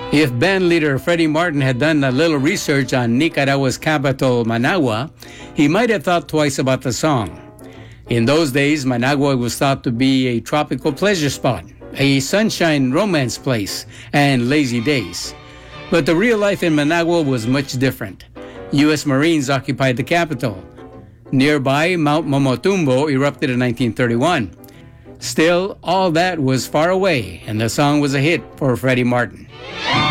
If band leader Freddie Martin had done a little research on Nicaragua's capital, Managua, he might have thought twice about the song. In those days, Managua was thought to be a tropical pleasure spot, a sunshine romance place, and lazy days. But the real life in Managua was much different. U.S. Marines occupied the capital. Nearby, Mount Momotumbo erupted in 1931. Still, all that was far away, and the song was a hit for Freddie Martin.